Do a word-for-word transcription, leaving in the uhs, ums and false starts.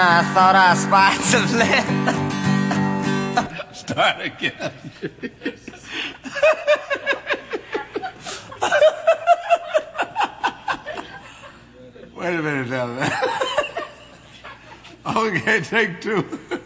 I thought I spied some land. Start again. Wait a minute, Ellen. Okay, take two.